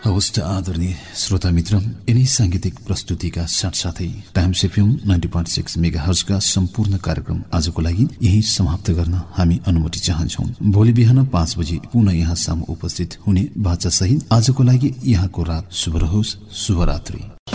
हवस् त आदरणीय श्रोता मित्र, यिनै सांगीतिक प्रस्तुतिका साथसाथै टाइम्स एफएम 90.6 मेगाहर्जका सम्पूर्ण कार्यक्रम आजको लागि यही समाप्त गर्न हामी अनुमति चाहन्छौं। भोलि बिहान 5 बजे पुनः यहाँ सामु उपस्थित हुने बाचा सहित आजको लागि यहाँको रात शुभ रहोस्। शुभरात्रि।